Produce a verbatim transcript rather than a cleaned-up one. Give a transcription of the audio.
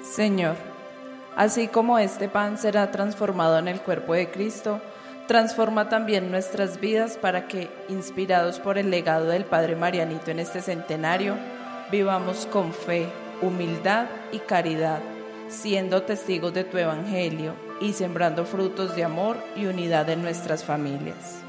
Señor, así como este pan será transformado en el cuerpo de Cristo, transforma también nuestras vidas para que, inspirados por el legado del Padre Marianito en este centenario, vivamos con fe, humildad y caridad, siendo testigos de tu Evangelio y sembrando frutos de amor y unidad en nuestras familias.